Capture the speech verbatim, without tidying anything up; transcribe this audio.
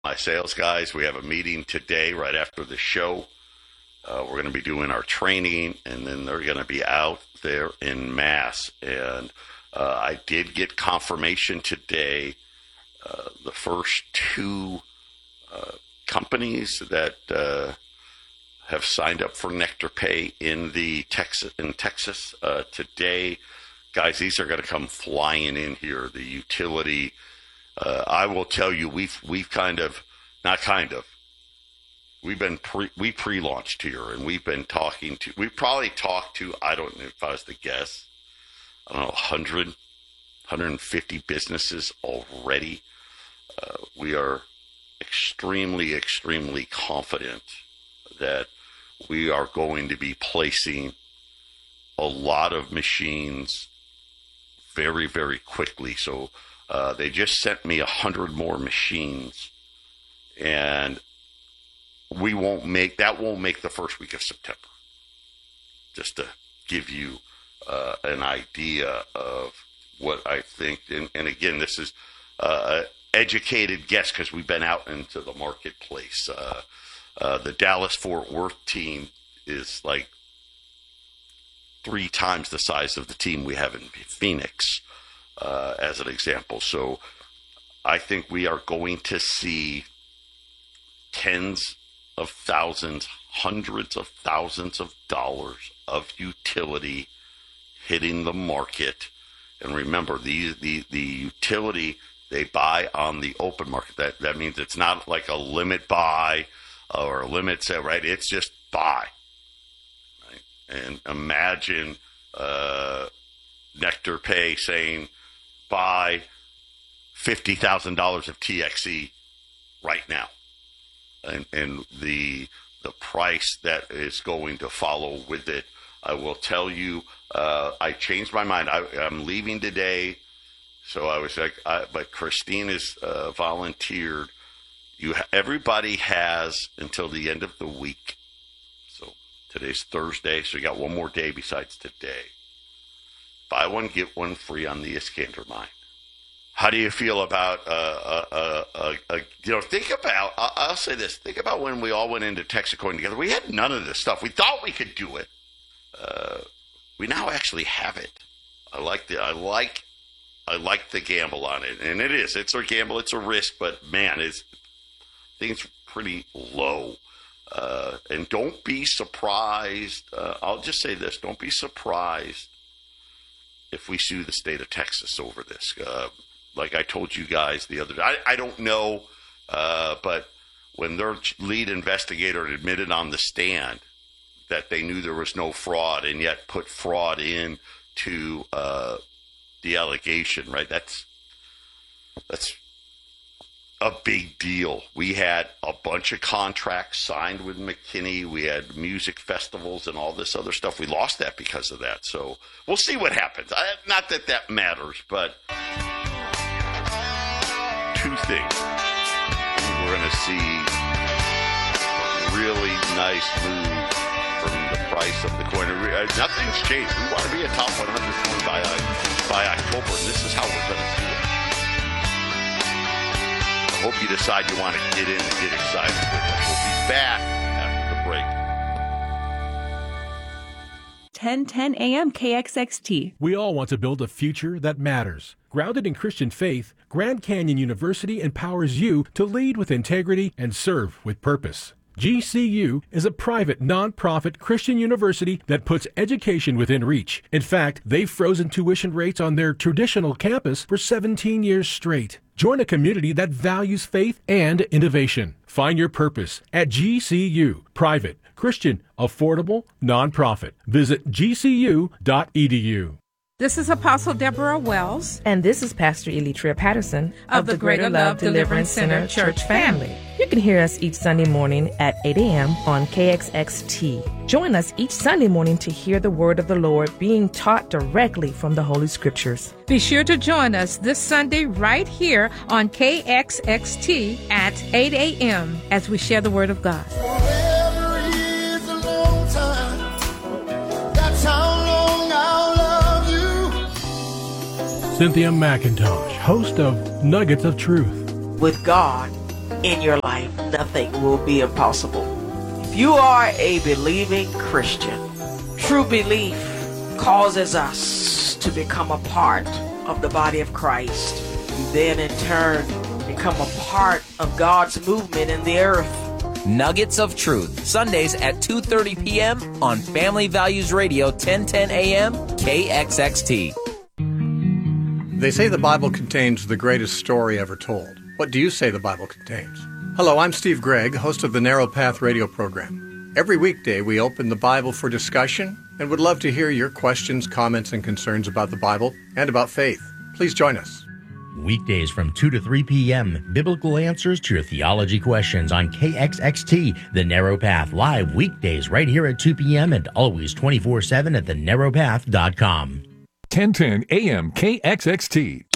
my sales guys. We have a meeting today right after the show. Uh, we're going to be doing our training, and then they're going to be out there in mass. And uh, I did get confirmation today. Uh, the first two uh, companies that uh, have signed up for Nectar Pay in the Texas in Texas uh, today, guys, these are going to come flying in here. The utility. Uh, I will tell you, we've we've kind of, not kind of, we've been pre, we pre-launched here, and we've been talking to, we probably talked to, I don't know if I was to guess, I don't know, one hundred, one hundred fifty businesses already. Uh, we are extremely, extremely confident that we are going to be placing a lot of machines very, very quickly. So uh, they just sent me a hundred more machines, and we won't make that won't make the first week of September. Just to give you uh, an idea of what I think, and, and again, this is uh, an educated guess because we've been out into the marketplace. Uh, uh, the Dallas-Fort Worth team is like three times the size of the team we have in Phoenix, uh, as an example. So I think we are going to see tens of thousands, hundreds of thousands of dollars of utility hitting the market. And remember, the the, the utility they buy on the open market. That, that means it's not like a limit buy or a limit sale, right? It's just buy. And imagine uh, Nectar Pay saying, buy fifty thousand dollars of T X E right now. And, and the the price that is going to follow with it. I will tell you, uh, I changed my mind. I, I'm leaving today. So I was like, I, but Christine has uh, volunteered. You, everybody has until the end of the week. Today's Thursday, so you got one more day besides today. Buy one, get one free on the Iskander Mine. How do you feel about, uh, uh, uh, uh, uh, you know, think about, I'll, I'll say this, think about when we all went into Texacoin together. We had none of this stuff. We thought we could do it. Uh, we now actually have it. I like the, I like, I like the gamble on it. And it is, it's a gamble, it's a risk, but man, it's, I think it's pretty low. Uh, and don't be surprised. Uh, I'll just say this. Don't be surprised if we sue the state of Texas over this. Uh, like I told you guys the other day, I, I don't know, uh, but when their lead investigator admitted on the stand that they knew there was no fraud and yet put fraud in to uh, the allegation, right? That's that's a big deal. We had a bunch of contracts signed with McKinney. We had music festivals and all this other stuff. We lost that because of that. So we'll see what happens. I, not that that matters, but two things. We're going to see a really nice move from the price of the coin. Nothing's changed. We want to be a top one hundred coin by, by October, and this is how we're going to do it. Hope you decide you want to get in and get excited with us. We'll be back after the break. ten ten A M K X X T. We all want to build a future that matters. Grounded in Christian faith, Grand Canyon University empowers you to lead with integrity and serve with purpose. G C U is a private, non-profit Christian university that puts education within reach. In fact, they've frozen tuition rates on their traditional campus for seventeen years straight. Join a community that values faith and innovation. Find your purpose at G C U. Private, Christian, affordable, non-profit. Visit G C U dot E D U. This is Apostle Deborah Wells. And this is Pastor Elitria Patterson of, of the Greater Love, Love Deliverance Center Church family. You can hear us each Sunday morning at eight a.m. on K X X T. Join us each Sunday morning to hear the word of the Lord being taught directly from the Holy Scriptures. Be sure to join us this Sunday right here on K X X T at eight a.m. as we share the word of God. Forever is a long time. That's how long I'll love you. Cynthia McIntosh, host of Nuggets of Truth. With God, in your life, nothing will be impossible. If you are a believing Christian, true belief causes us to become a part of the body of Christ. You then in turn become a part of God's movement in the earth. Nuggets of Truth, Sundays at two thirty p.m. on Family Values Radio, ten ten a.m. K X X T. They say the Bible contains the greatest story ever told. What do you say the Bible contains? Hello, I'm Steve Gregg, host of the Narrow Path radio program. Every weekday we open the Bible for discussion and would love to hear your questions, comments, and concerns about the Bible and about faith. Please join us. Weekdays from two to three p.m. Biblical answers to your theology questions on K X X T, The Narrow Path, live weekdays right here at two p.m. and always twenty-four seven at the narrow path dot com. ten ten A M K X X T.